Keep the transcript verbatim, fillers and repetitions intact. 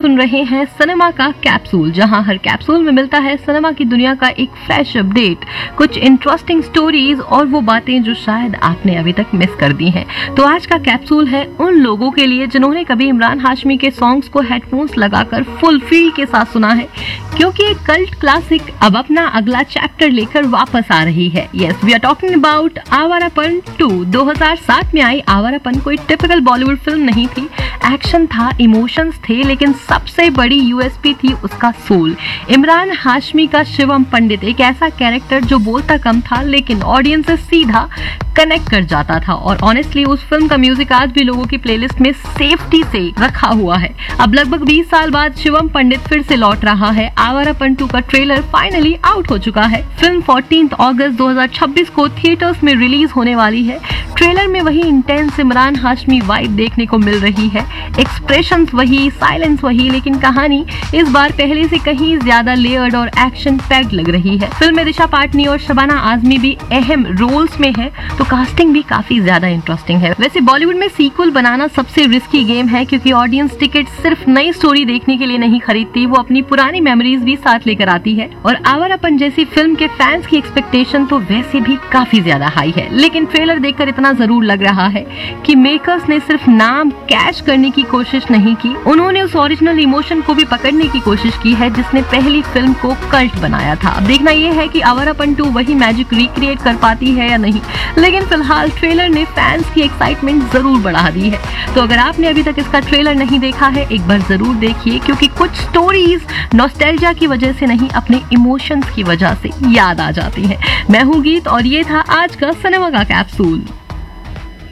सुन रहे हैं सिनेमा का कैप्सूल, जहां हर कैप्सूल में मिलता है सिनेमा की दुनिया का एक फ्रेश अपडेट, कुछ इंटरेस्टिंग स्टोरीज और वो बातें जो शायद आपने अभी तक मिस कर दी हैं। तो आज का कैप्सूल है उन लोगों के लिए जिन्होंने कभी इमरान हाशमी के सॉन्ग्स को हेडफोन्स लगाकर फुल फील के साथ सुना है, क्योंकि एक कल्ट क्लासिक अब अपना अगला चैप्टर लेकर वापस आ रही है। Yes, we are talking about Awarapan to. दो हज़ार सात में आई आवारापन कोई टिपिकल बॉलीवुड फिल्म नहीं थी। एक्शन था, इमोशंस थे, लेकिन सबसे बड़ी यूएसपी थी उसका सोल। इमरान हाशमी का शिवम पंडित एक ऐसा कैरेक्टर जो बोलता कम था लेकिन ऑडियंस से सीधा कनेक्ट कर जाता था। और ऑनेस्टली उस फिल्म का म्यूजिक आज भी लोगों की प्लेलिस्ट में सेफ्टी से रखा हुआ है। अब लगभग बीस साल बाद शिवम पंडित फिर से लौट रहा है। आवारापन टू का ट्रेलर फाइनली आउट हो चुका है। फिल्म चौदह अगस्त दो हज़ार छब्बीस को थिएटर्स में रिलीज होने वाली है। ट्रेलर में वही इंटेंस इमरान हाशमी वाइब देखने को मिल रही है, एक्सप्रेशंस वही, साइलेंस वही, लेकिन कहानी इस बार पहले से कहीं ज्यादा लेयर्ड और एक्शन पैक्ड लग रही है। फिल्म में दिशा पाटनी और शबाना आजमी भी अहम रोल्स में है, तो कास्टिंग भी काफी ज्यादा इंटरेस्टिंग है। वैसे बॉलीवुड में सीक्वल बनाना सबसे रिस्की गेम है, क्योंकि ऑडियंस टिकट सिर्फ नई स्टोरी देखने के लिए नहीं खरीदती, वो अपनी पुरानी मेमोरीज भी साथ लेकर आती है। और आवारापन जैसी फिल्म के फैंस की एक्सपेक्टेशन तो वैसे भी काफी ज्यादा हाई है, लेकिन ट्रेलर देखकर इतना जरूर लग रहा है कि मेकर्स ने सिर्फ नाम कैच करने की कोशिश नहीं की, उन्होंने उस ओरिजिनल इमोशन को भी पकड़ने की कोशिश की है जिसने पहली फिल्म को कल्ट बनाया था। अब देखना यह है कि आवारापन टू वही मैजिक रिक्रिएट कर पाती है या नहीं, लेकिन फिलहाल ट्रेलर ने फैंस की एक्साइटमेंट जरूर बढ़ा दी है। तो अगर आपने अभी तक इसका ट्रेलर नहीं देखा है, एक बार जरूर देखिए, क्योंकि कुछ स्टोरीज नॉस्टैल्जिया की वजह से नहीं, अपने इमोशंस की वजह से याद आ जाती हैं। मैं हूँ गीत और ये था आज का सिनेमा का कैप्सूल।